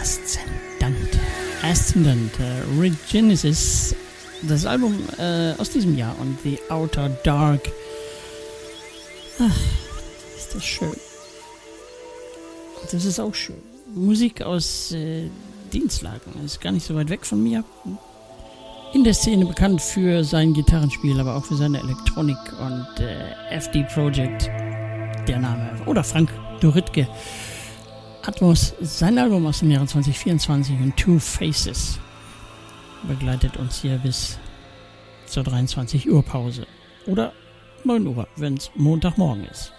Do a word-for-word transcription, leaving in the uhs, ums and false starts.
Aszendant. Aszendant, äh, Regenesis, das Album äh, aus diesem Jahr und The Outer Dark. Ach, ist das schön. Das ist auch schön. Musik aus äh, Dienstlagen, ist gar nicht so weit weg von mir. In der Szene bekannt für sein Gitarrenspiel, aber auch für seine Elektronik und äh, F D Projekt, der Name, oder Frank Dorittke. Atmos, sein Album aus dem Jahre zwanzig vierundzwanzig und Two Faces begleitet uns hier bis zur dreiundzwanzig Uhr Pause. Oder neun Uhr, wenn es Montagmorgen ist.